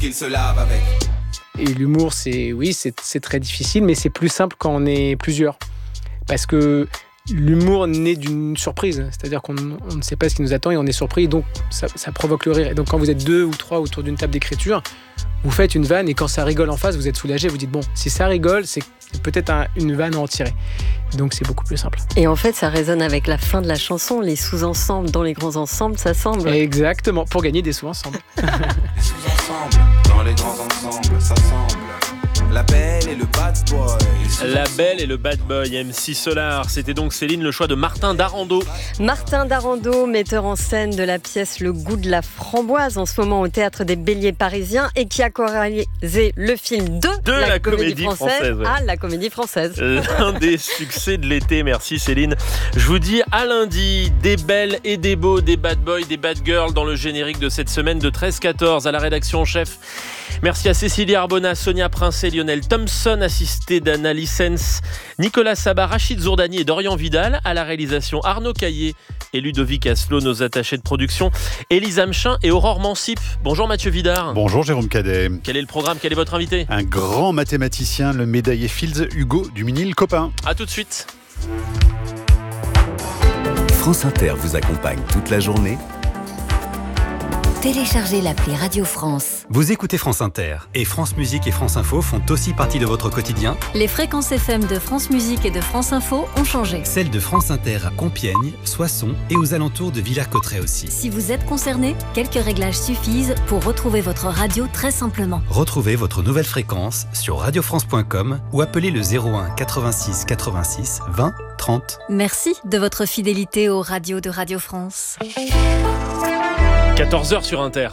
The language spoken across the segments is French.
qu'il se lave avec. Et l'humour, c'est très difficile, mais c'est plus simple quand on est plusieurs. Parce que l'humour naît d'une surprise. C'est-à-dire qu'on ne sait pas ce qui nous attend et on est surpris, donc ça provoque le rire. Et donc quand vous êtes 2 ou 3 autour d'une table d'écriture, vous faites une vanne et quand ça rigole en face, vous êtes soulagé. Vous dites, bon, si ça rigole, c'est peut-être une vanne à en tirer. Donc c'est beaucoup plus simple. Et en fait, ça résonne avec la fin de la chanson. Les sous-ensembles dans les grands ensembles, ça semble. Exactement, pour gagner des sous-ensembles. Les sous-ensembles dans les grands ensembles, ça semble. La Belle et le Bad Boy. La Belle et le Bad Boy, MC Solar. C'était donc, Céline, le choix de Martin Darando. Martin Darando, metteur en scène de la pièce Le goût de la framboise, en ce moment au Théâtre des Béliers parisiens, et qui a co-réalisé le film de la Comédie Française ouais. à la Comédie Française. L'un des succès de l'été, merci Céline. Je vous dis à lundi, des belles et des beaux, des bad boys, des bad girls dans le générique de cette semaine de 13-14 à la rédaction en chef. Merci à Cécilie Arbona, Sonia Princet, Lionel Thompson, assisté d'Anna Lissens, Nicolas Sabat, Rachid Zourdani et Dorian Vidal. À la réalisation, Arnaud Caillé et Ludovic Asselot, nos attachés de production, Élise Amchin et Aurore Mansip. Bonjour Mathieu Vidard. Bonjour Jérôme Cadet. Quel est le programme ? Quel est votre invité ? Un grand mathématicien, le médaillé Fields, Hugo Duminil-Copin. A tout de suite. France Inter vous accompagne toute la journée. Téléchargez l'appli Radio France. Vous écoutez France Inter et France Musique et France Info font aussi partie de votre quotidien. Les fréquences FM de France Musique et de France Info ont changé. Celles de France Inter à Compiègne, Soissons et aux alentours de Villers-Cotterêts aussi. Si vous êtes concerné, quelques réglages suffisent pour retrouver votre radio très simplement. Retrouvez votre nouvelle fréquence sur radiofrance.com ou appelez le 01 86 86 20 30. Merci de votre fidélité aux radios de Radio France. 14h sur Inter.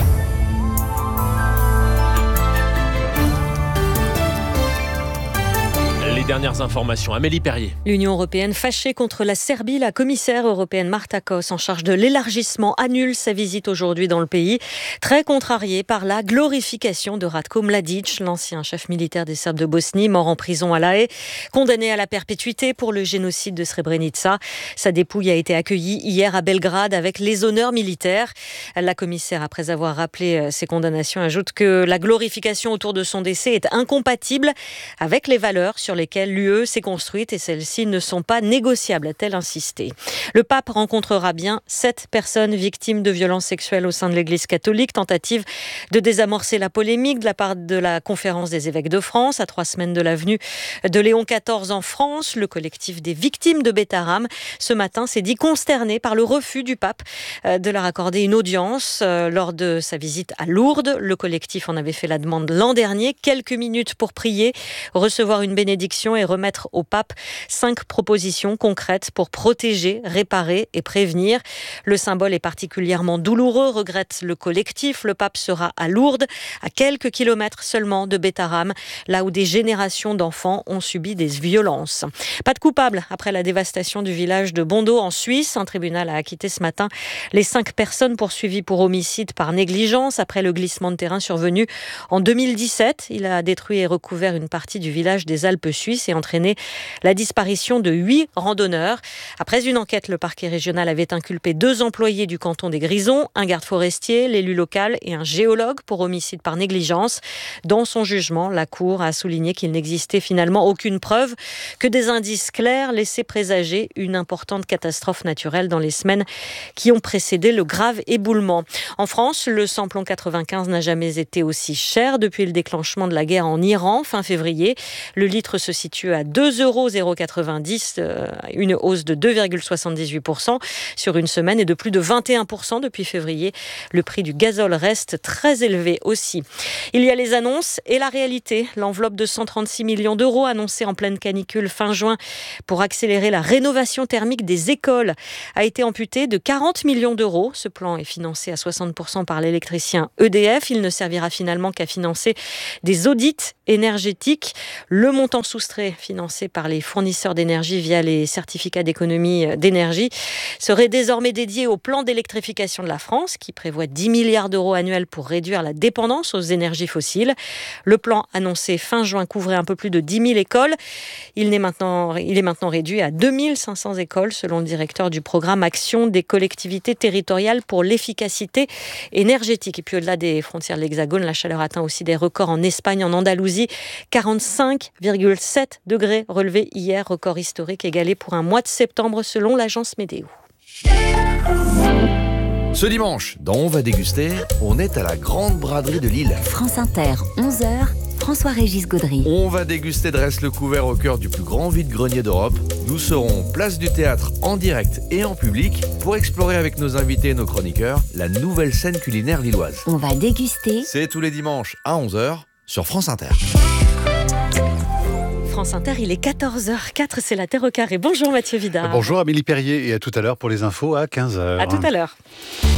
Les dernières informations, Amélie Perrier. L'Union européenne fâchée contre la Serbie, la commissaire européenne Marta Kos, en charge de l'élargissement, annule sa visite aujourd'hui dans le pays, très contrariée par la glorification de Ratko Mladic, l'ancien chef militaire des Serbes de Bosnie, mort en prison à La Haye, condamné à la perpétuité pour le génocide de Srebrenica. Sa dépouille a été accueillie hier à Belgrade avec les honneurs militaires. La commissaire, après avoir rappelé ces condamnations, ajoute que la glorification autour de son décès est incompatible avec les valeurs sur lesquelles l'UE s'est construite et celles-ci ne sont pas négociables, a-t-elle insisté. Le pape rencontrera bien 7 personnes victimes de violences sexuelles au sein de l'Église catholique. Tentative de désamorcer la polémique de la part de la Conférence des évêques de France. À 3 semaines de la venue de Léon XIV en France, le collectif des victimes de Beth Aram, ce matin, s'est dit consterné par le refus du pape de leur accorder une audience lors de sa visite à Lourdes. Le collectif en avait fait la demande l'an dernier. Quelques minutes pour prier, recevoir une bénédiction et remettre au pape 5 propositions concrètes pour protéger, réparer et prévenir. Le symbole est particulièrement douloureux, regrette le collectif. Le pape sera à Lourdes, à quelques kilomètres seulement de Beth Aram, là où des générations d'enfants ont subi des violences. Pas de coupable après la dévastation du village de Bondo en Suisse. Un tribunal a acquitté ce matin les 5 personnes poursuivies pour homicide par négligence après le glissement de terrain survenu en 2017. Il a détruit et recouvert une partie du village des Alpes suisses et entraîné la disparition de 8 randonneurs. Après une enquête, le parquet régional avait inculpé 2 employés du canton des Grisons, un garde forestier, l'élu local et un géologue pour homicide par négligence. Dans son jugement, la Cour a souligné qu'il n'existait finalement aucune preuve, que des indices clairs laissaient présager une importante catastrophe naturelle dans les semaines qui ont précédé le grave éboulement. En France, le samplon 95 n'a jamais été aussi cher depuis le déclenchement de la guerre en Iran, fin février. Le litre se situe à 2,090 €, une hausse de 2,78% sur une semaine et de plus de 21% depuis février. Le prix du gazole reste très élevé aussi. Il y a les annonces et la réalité. L'enveloppe de 136 millions d'euros annoncée en pleine canicule fin juin pour accélérer la rénovation thermique des écoles a été amputée de 40 millions d'euros. Ce plan est financé à 60% par l'électricien EDF. Il ne servira finalement qu'à financer des audits énergétiques. Le montant sous illustré financé par les fournisseurs d'énergie via les certificats d'économie d'énergie serait désormais dédié au plan d'électrification de la France qui prévoit 10 milliards d'euros annuels pour réduire la dépendance aux énergies fossiles. Le plan annoncé fin juin couvrait un peu plus de 10 000 écoles. Il est maintenant réduit à 2500 écoles selon le directeur du programme Action des collectivités territoriales pour l'efficacité énergétique. Et puis au-delà des frontières de l'Hexagone, la chaleur atteint aussi des records en Espagne, en Andalousie. 45,7 degrés relevés hier, record historique égalé pour un mois de septembre selon l'agence Météo. Ce dimanche, dans On va déguster, on est à la Grande Braderie de Lille. France Inter, 11h, François-Régis Gaudry. On va déguster dresse le couvert au cœur du plus grand vide-grenier d'Europe. Nous serons place du Théâtre en direct et en public pour explorer avec nos invités et nos chroniqueurs la nouvelle scène culinaire lilloise. On va déguster. C'est tous les dimanches à 11h sur France Inter. France Inter, il est 14h04, c'est la Terre au carré. Bonjour Mathieu Vidard. Bonjour Amélie Perrier et à tout à l'heure pour les infos à 15h. À tout à l'heure.